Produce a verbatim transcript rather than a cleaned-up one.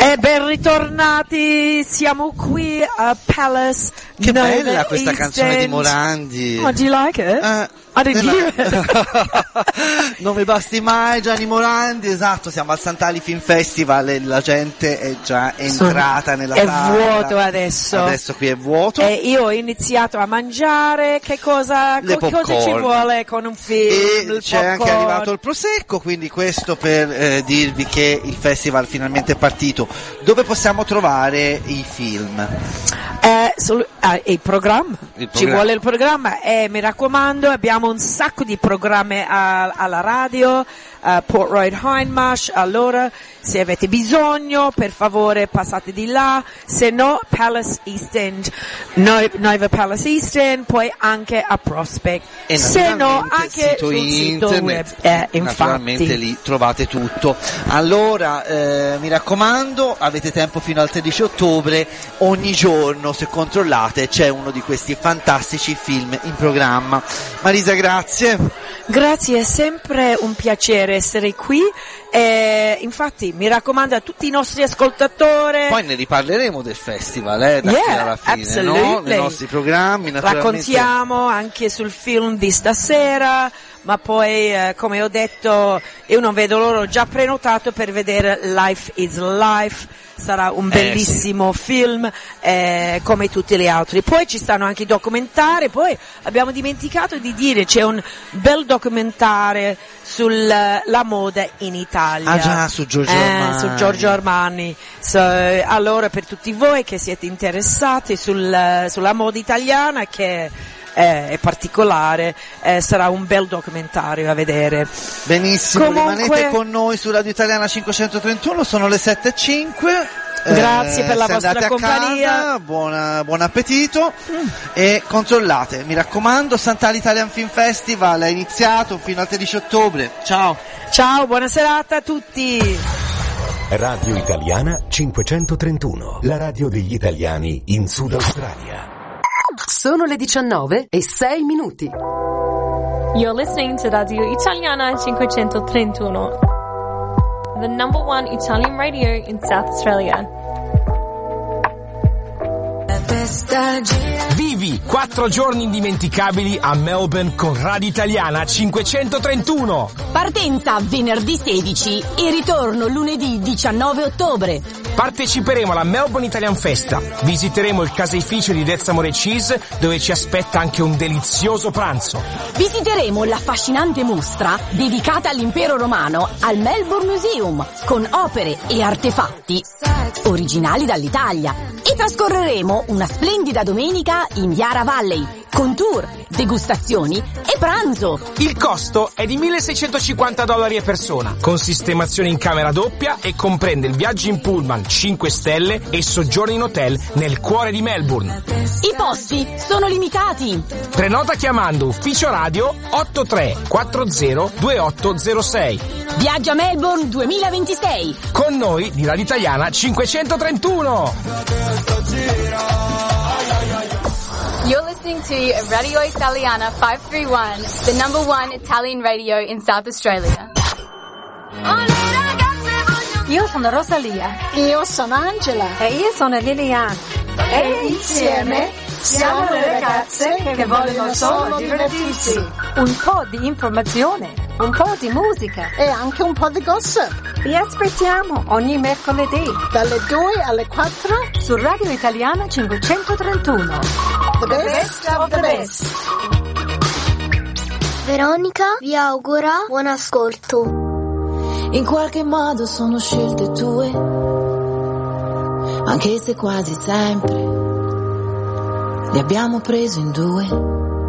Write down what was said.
E ben ritornati, siamo qui a Palace. Che Nova bella questa East canzone End. di Morandi. Oh, do you like it? Uh, I didn't nella... hear it. Non mi basti mai, Gianni Morandi, esatto, siamo al Sant'Ali Film Festival e la gente è già entrata nella è sala. È vuoto adesso. Adesso qui è vuoto. E io ho iniziato a mangiare, che cosa, Le co- cosa ci vuole con un film? E il c'è popcorn. anche arrivato il prosecco, quindi questo per eh, dirvi che il festival finalmente è partito. Dove possiamo trovare i film? Eh, sul, eh, il, programma. il programma ci vuole il programma e mi raccomando abbiamo un sacco di programmi a, alla radio, uh, Port Road Hindmarsh, allora se avete bisogno per favore passate di là, se no Palace East End, no, Nova Palace East End, poi anche a Prospect, e se no anche sito sul internet, sito web, eh, naturalmente infatti lì trovate tutto. Allora eh, mi raccomando, avete tempo fino al tredici ottobre, ogni giorno se controllate c'è uno di questi fantastici film in programma. Marisa, grazie. Grazie, è sempre un piacere essere qui. Eh, infatti mi raccomando a tutti i nostri ascoltatori, poi ne riparleremo del festival eh, da yeah, qui alla fine, absolutely. no? Nei nostri programmi naturalmente. Raccontiamo anche sul film di stasera, ma poi eh, come ho detto io non vedo l'ora, ho già prenotato per vedere Life is Life, sarà un bellissimo eh, sì. film eh, come tutti gli altri. Poi ci stanno anche i documentari, poi abbiamo dimenticato di dire c'è un bel documentario sulla moda in Italia. Ah già, su Giorgio eh, Armani. Su Giorgio Armani. So, allora per tutti voi che siete interessati sul, sulla moda italiana, che è, è particolare, eh, sarà un bel documentario a vedere. Benissimo, comunque, rimanete con noi su Radio Italiana cinquecentotrentuno, sono le sette e cinque. Grazie eh, per la se vostra andate a compagnia. Casa, buona, buon appetito mm. e controllate, mi raccomando, Sant'Ali Italian Film Festival è iniziato fino al tredici ottobre. Ciao. Ciao, buona serata a tutti. Radio Italiana cinquecentotrentuno, la radio degli italiani in Sud Australia. Sono le diciannove e sei minuti. You're listening to Radio Italiana cinquecentotrentuno, the number one Italian radio in South Australia. Vivi quattro giorni indimenticabili a Melbourne con Radio Italiana cinquecentotrentuno. Partenza venerdì sedici e ritorno lunedì diciannove ottobre. Parteciperemo alla Melbourne Italian Festa. Visiteremo il caseificio di Dezzamore Cheese, dove ci aspetta anche un delizioso pranzo. Visiteremo l'affascinante mostra dedicata all'impero romano al Melbourne Museum, con opere e artefatti originali dall'Italia. E trascorreremo una splendida domenica in Yarra Valley, con tour, degustazioni e pranzo. Il costo è di milleseicentocinquanta dollari a persona, con sistemazione in camera doppia, e comprende il viaggio in pullman cinque stelle e soggiorno in hotel nel cuore di Melbourne. I posti sono limitati. Prenota chiamando ufficio radio otto tre quattro zero due otto zero sei. Viaggio a Melbourne duemilaventisei. Con noi di Radio Italiana cinquecentotrentuno. You're listening to Radio Italiana five three one, the number one Italian radio in South Australia. Io sono Rosalia. Io sono Angela. E io sono Liliana. E insieme siamo le ragazze che vogliono solo divertirsi. Un po' di informazione, un po' di musica e anche un po' di gossip. Vi aspettiamo ogni mercoledì dalle due alle quattro su Radio Italiana cinquecentotrentuno. The best of the best. Veronica vi augura buon ascolto. In qualche modo sono scelte tue, anche se quasi sempre li abbiamo preso in due.